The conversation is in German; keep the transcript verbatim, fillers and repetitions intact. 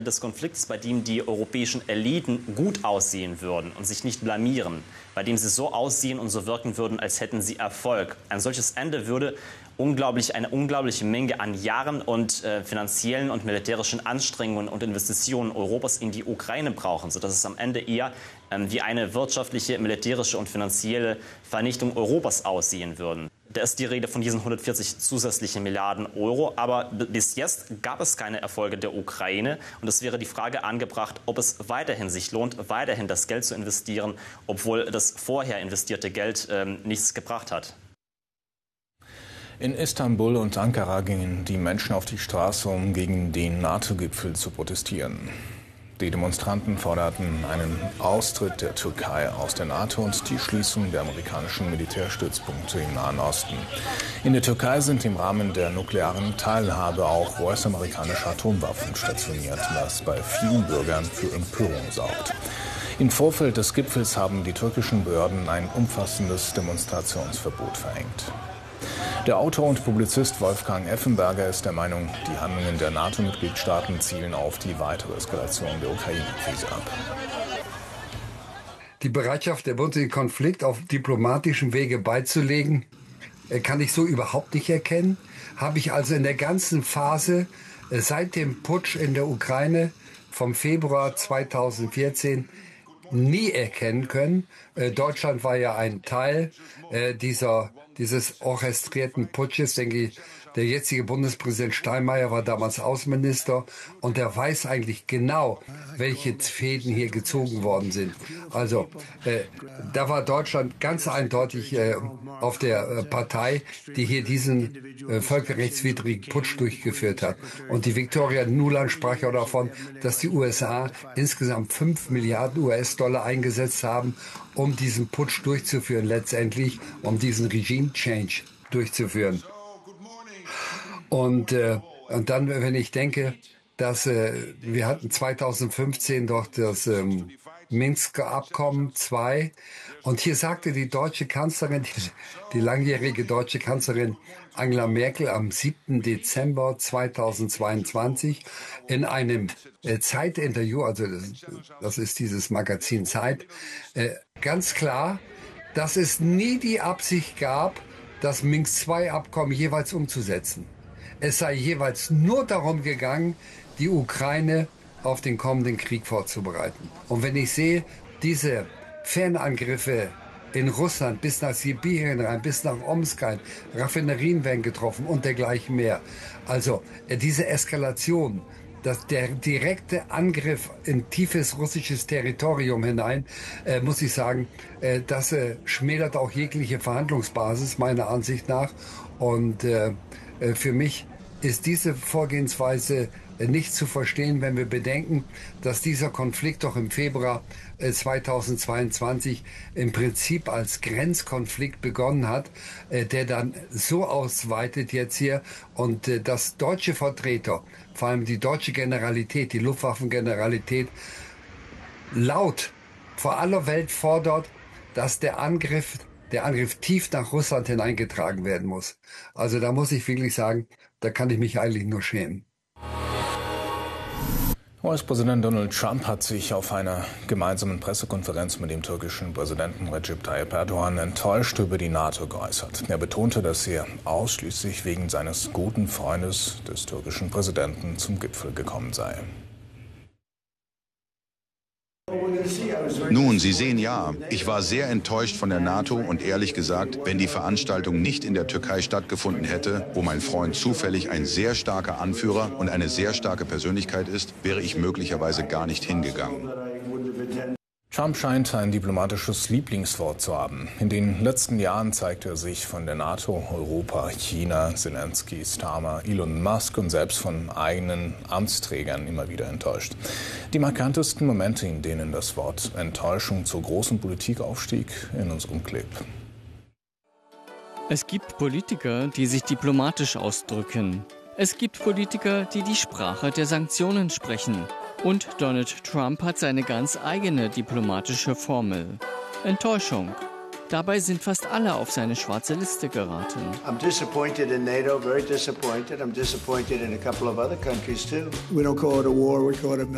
des Konflikts, bei dem die europäischen Eliten gut aussehen würden und sich nicht blamieren, bei dem sie so aussehen und so wirken würden, als hätten sie Erfolg. Ein solches Ende würde unglaublich, eine unglaubliche Menge an Jahren und äh, finanziellen und militärischen Anstrengungen und Investitionen Europas in die Ukraine brauchen, sodass es am Ende eher ähm, wie eine wirtschaftliche, militärische und finanzielle Vernichtung Europas aussehen würde. Da ist die Rede von diesen hundertvierzig zusätzlichen Milliarden Euro. Aber bis jetzt gab es keine Erfolge der Ukraine. Und es wäre die Frage angebracht, ob es weiterhin sich lohnt, weiterhin das Geld zu investieren, obwohl das vorher investierte Geld ähm, nichts gebracht hat. In Istanbul und Ankara gingen die Menschen auf die Straße, um gegen den NATO-Gipfel zu protestieren. Die Demonstranten forderten einen Austritt der Türkei aus der NATO und die Schließung der amerikanischen Militärstützpunkte im Nahen Osten. In der Türkei sind im Rahmen der nuklearen Teilhabe auch U S-amerikanische Atomwaffen stationiert, was bei vielen Bürgern für Empörung sorgt. Im Vorfeld des Gipfels haben die türkischen Behörden ein umfassendes Demonstrationsverbot verhängt. Der Autor und Publizist Wolfgang Effenberger ist der Meinung, die Handlungen der NATO-Mitgliedstaaten zielen auf die weitere Eskalation der Ukraine-Krise ab. Die Bereitschaft der Bund, den Konflikt auf diplomatischem Wege beizulegen, kann ich so überhaupt nicht erkennen. Habe ich also in der ganzen Phase seit dem Putsch in der Ukraine vom Februar zweitausendvierzehn nie erkennen können. Deutschland war ja ein Teil dieser dieses orchestrierten Putsches, denke ich. Der jetzige Bundespräsident Steinmeier war damals Außenminister und der weiß eigentlich genau, welche Fäden hier gezogen worden sind. Also äh, da war Deutschland ganz eindeutig äh, auf der äh, Partei, die hier diesen äh, völkerrechtswidrigen Putsch durchgeführt hat. Und die Victoria Nuland sprach ja davon, dass die U S A insgesamt fünf Milliarden U S-Dollar eingesetzt haben, um diesen Putsch durchzuführen, letztendlich, um diesen Regime-Change durchzuführen. Und, äh, und dann, wenn ich denke, dass äh, wir hatten zweitausendfünfzehn doch das ähm, Minsker Abkommen zwei und hier sagte die deutsche Kanzlerin, die, die langjährige deutsche Kanzlerin Angela Merkel am siebten Dezember zweitausendzweiundzwanzig in einem äh, Zeitinterview, also das, das ist dieses Magazin Zeit, äh, ganz klar, dass es nie die Absicht gab, das Minsk zwei Abkommen jeweils umzusetzen. Es sei jeweils nur darum gegangen, die Ukraine auf den kommenden Krieg vorzubereiten. Und wenn ich sehe, diese Fernangriffe in Russland bis nach Sibirien rein, bis nach Omsk rein, Raffinerien werden getroffen und dergleichen mehr. Also diese Eskalation, dass der direkte Angriff in tiefes russisches Territorium hinein, äh, muss ich sagen, äh, das äh, schmälert auch jegliche Verhandlungsbasis meiner Ansicht nach. Und äh, äh, für mich ist diese Vorgehensweise äh, nicht zu verstehen, wenn wir bedenken, dass dieser Konflikt doch im Februar äh, zweitausendzweiundzwanzig im Prinzip als Grenzkonflikt begonnen hat, äh, der dann so ausweitet jetzt hier und äh, dass deutsche Vertreter, vor allem die deutsche Generalität, die Luftwaffengeneralität, laut vor aller Welt fordert, dass der Angriff, der Angriff tief nach Russland hineingetragen werden muss. Also da muss ich wirklich sagen, da kann ich mich eigentlich nur schämen. U S-Präsident Donald Trump hat sich auf einer gemeinsamen Pressekonferenz mit dem türkischen Präsidenten Recep Tayyip Erdogan enttäuscht über die NATO geäußert. Er betonte, dass er ausschließlich wegen seines guten Freundes des türkischen Präsidenten zum Gipfel gekommen sei. Nun, Sie sehen ja, ich war sehr enttäuscht von der NATO und ehrlich gesagt, wenn die Veranstaltung nicht in der Türkei stattgefunden hätte, wo mein Freund zufällig ein sehr starker Anführer und eine sehr starke Persönlichkeit ist, wäre ich möglicherweise gar nicht hingegangen. Trump scheint ein diplomatisches Lieblingswort zu haben. In den letzten Jahren zeigte er sich von der NATO, Europa, China, Zelensky, Starmer, Elon Musk und selbst von eigenen Amtsträgern immer wieder enttäuscht. Die markantesten Momente, in denen das Wort Enttäuschung zur großen Politik aufstieg, in unserem Clip. Es gibt Politiker, die sich diplomatisch ausdrücken. Es gibt Politiker, die die Sprache der Sanktionen sprechen. Und Donald Trump hat seine ganz eigene diplomatische Formel. Enttäuschung. Dabei sind fast alle auf seine schwarze Liste geraten. I'm disappointed in NATO, very disappointed. I'm disappointed in a couple of other countries too. We don't call it a war, we call it a